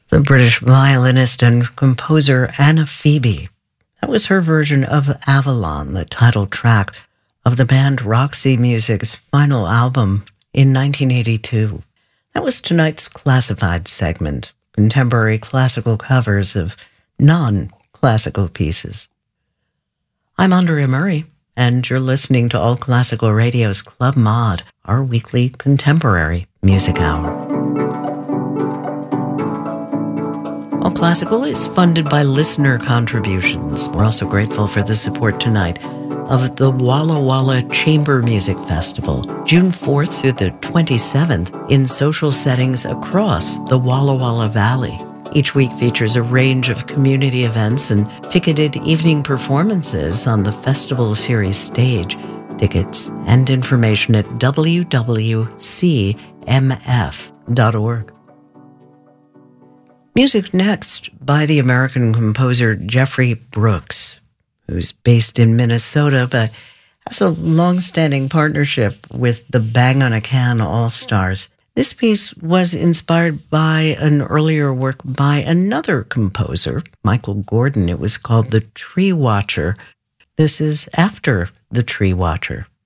The British violinist and composer Anna Phoebe. That was her version of Avalon, the title track of the band Roxy Music's final album in 1982. That was tonight's classified segment, contemporary classical covers of non-classical pieces. I'm Andrea Murray, and you're listening to All Classical Radio's Club Mod, our weekly contemporary music hour. All Classical is funded by listener contributions. We're also grateful for the support tonight of the Walla Walla Chamber Music Festival, June 4th through the 27th, in social settings across the Walla Walla Valley. Each week features a range of community events and ticketed evening performances on the festival series stage. Tickets and information at www.cmf.org. Music next by the American composer Jeffrey Brooks, who's based in Minnesota but has a long-standing partnership with the Bang on a Can All-Stars. This piece was inspired by an earlier work by another composer, Michael Gordon. It was called The Tree Watcher. This is after The Tree Watcher.